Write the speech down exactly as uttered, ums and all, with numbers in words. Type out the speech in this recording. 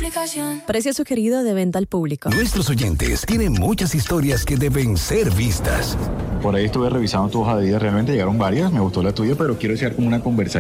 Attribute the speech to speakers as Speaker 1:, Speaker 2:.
Speaker 1: aplicación.
Speaker 2: Precio sugerido de venta al público.
Speaker 3: Nuestros oyentes tienen muchas historias que deben ser vistas.
Speaker 4: Por ahí estuve revisando tu hoja de vida, realmente llegaron varias, me gustó la tuya, pero quiero iniciar como una conversación.